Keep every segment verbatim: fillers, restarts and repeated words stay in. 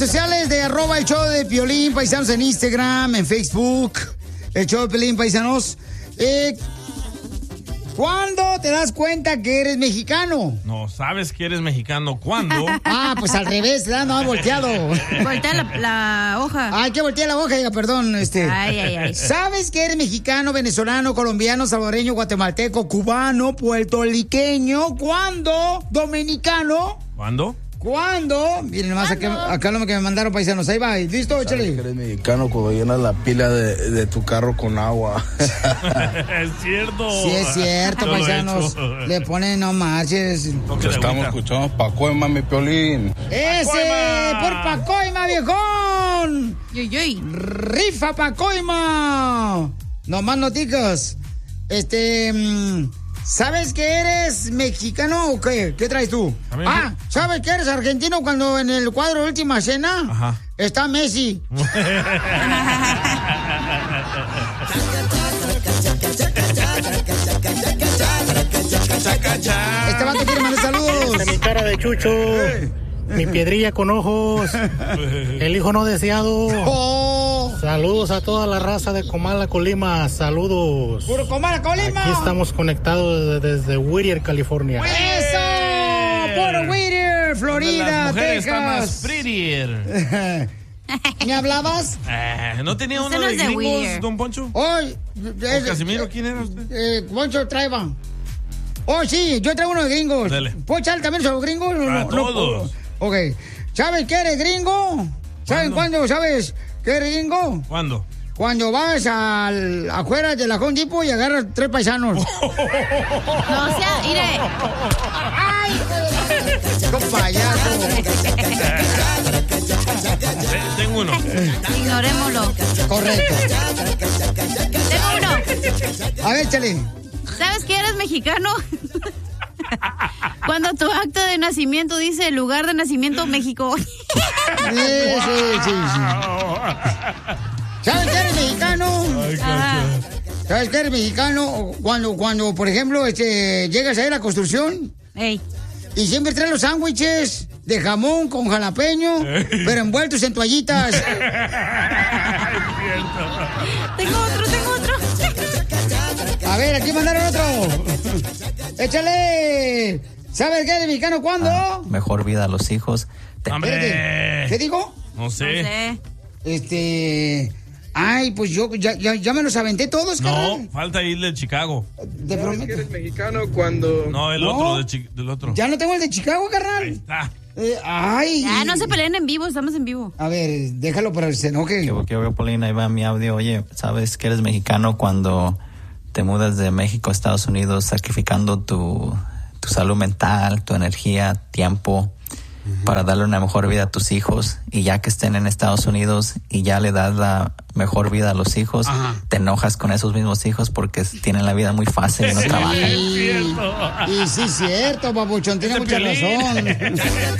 sociales de arroba el show de Piolín, paisanos, en Instagram, en Facebook, el show de Piolín, paisanos. Eh, ¿Cuándo te das cuenta que eres mexicano? No, sabes que eres mexicano. ¿Cuándo? Ah, pues al revés, ¿verdad? No, volteado. Voltea la, la hoja. Ay, que voltea la hoja, diga, perdón, este. Ay, ay, ay. ¿Sabes que eres mexicano, venezolano, colombiano, salvadoreño, guatemalteco, cubano, puertorriqueño? ¿Cuándo? ¿Dominicano? ¿Cuándo? ¿Cuándo? Miren nomás acá, acá lo que me mandaron paisanos. Ahí va, ¿listo? Échale. Que eres mexicano cuando llenas la pila de, de tu carro con agua. Es cierto. Sí, es cierto, Yo lo he paisanos. hecho. Le ponen, no marches. Te estamos escuchando Pacoima, mi Piolín. ¡Ese! ¡Pacoima! ¡Por Pacoima, viejón! Yoy, yoy. ¡Rifa Pacoima! No más noticas. Este... mm, ¿sabes que eres mexicano o qué? ¿Qué traes tú? También, Ah, sí. ¿sabes que eres argentino cuando en el cuadro de Última Cena Ajá. está Messi? Este vato quiere mandar saludos. Mi cara de chucho, mi piedrilla con ojos, el hijo no deseado. Oh, Saludos a toda la raza de Comala, Colima. Saludos. ¡Puro Comala, Colima! Aquí estamos conectados desde, desde Whittier, California. ¡Eso! ¡Puro Whittier, Florida, Las mujeres están más Texas! prettier. ¿Me hablabas? Eh, ¿No tenía Usted uno no de es de gringos, Whittier. don Poncho? Hoy. ¿O Casimiro? ¿Quién era usted? Eh, Poncho Traiba. Oh, sí, yo traigo uno de gringos. Dale. ¿Puedo echar también a los gringos? No, A no, todos. No, ok. ¿Sabes qué eres gringo? ¿Saben ¿Cuándo? cuándo sabes que eres gringo? ¿Cuándo? Cuando vas al, afuera de la Home Depot y agarras tres paisanos. No sea, mire. ¡Ay! ¡Qué payaso! Eh, Tengo uno. Ignorémoslo. Correcto. Tengo uno. A ver, échale. ¿Sabes que eres mexicano? Cuando tu acto de nacimiento dice lugar de nacimiento México. Sí, sí, sí, sí. ¿Sabes que eres mexicano? Ajá. ¿Sabes que eres mexicano? Cuando, cuando, por ejemplo, este, llegas a ir a la construcción Ey. y siempre traen los sándwiches de jamón con jalapeño, pero envueltos en toallitas. Tengo otro, tengo otro. A ver, aquí mandaron otro. Échale. ¿Sabes qué eres mexicano cuándo? Ah, mejor vida a los hijos. Te- Espérate. ¿Qué dijo? No No sé. sé. Este... Ay, pues yo ya, ya, ya me los aventé todos, No, carnal. falta ir del Chicago. Te prometo. eres mexicano cuando... No, el No. otro, de Chi- del otro. Ya no tengo el de Chicago, Ahí carnal. está. Eh, ay. Ya, no se peleen en vivo, estamos en vivo. A ver, déjalo para que se enoje. Que, que veo, Paulina, ahí va mi audio. Oye, ¿sabes que eres mexicano cuando te mudas de México a Estados Unidos sacrificando tu, tu salud mental, tu energía, tiempo para darle una mejor vida a tus hijos? Y ya que estén en Estados Unidos y ya le das la mejor vida a los hijos, Ajá. te enojas con esos mismos hijos porque tienen la vida muy fácil y no trabajan. Es cierto. Y sí, es cierto, papuchón, tiene Ese mucha Piolín. razón.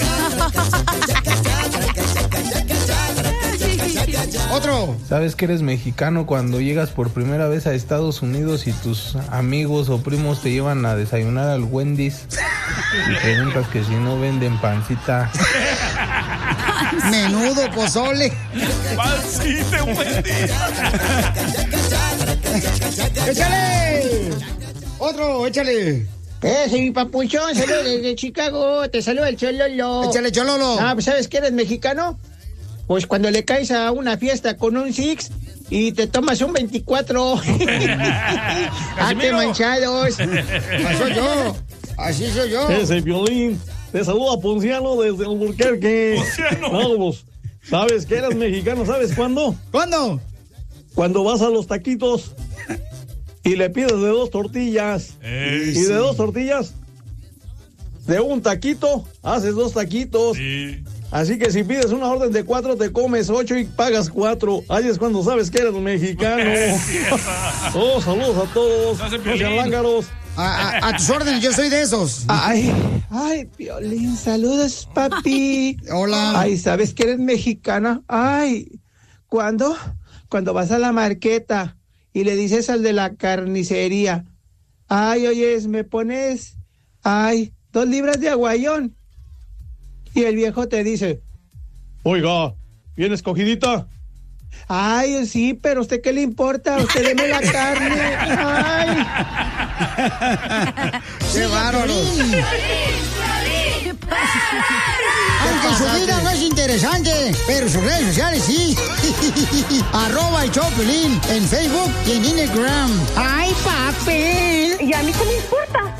Otro. ¿Sabes que eres mexicano cuando llegas por primera vez a Estados Unidos y tus amigos o primos te llevan a desayunar al Wendy's y preguntas que si no venden pancita? Menudo, pozole. Pancita, Wendy. ¡Échale! Otro, échale. Ese mi papuchón, saludos desde Chicago, te saluda el Chololo. Échale, Chololo. Ah, pues ¿sabes que eres mexicano? Pues cuando le caes a una fiesta con un Six y te tomas un veinticuatro. ¡Ah, qué manchados! Así soy yo. Así soy yo. Ese Piolín, te saluda Ponciano desde Albuquerque. Ponciano. Vamos, ¿sabes que eres mexicano? ¿Sabes cuándo? ¿Cuándo? Cuando vas a los taquitos y le pides de dos tortillas. Ey, Y de dos tortillas, de un taquito, haces dos taquitos. sí. Así que si pides una orden de cuatro, te comes ocho y pagas cuatro. Ahí es cuando sabes que eres mexicano. Oh, saludos a todos. Gracias, No sean Piolín. lángaros. A, a- a tus órdenes, yo soy de esos. Ay, ay, Piolín, saludos, papi. Hola. Ay, ¿sabes que eres mexicana? Ay, ¿cuándo? Cuando vas a la marqueta y le dices al de la carnicería, ay, oyes, me pones, ay, dos libras de aguayón. Y el viejo te dice, Oiga, ¿bien escogidita? Ay, sí, pero ¿a usted qué le importa? Usted deme la carne. Ay. ¡Qué bárbaro! Aunque su vida no es interesante, pero sus redes sociales sí. Arroba el show de Piolín en Facebook y en Instagram. ¡Ay, papel! ¿Y a mí qué me importa?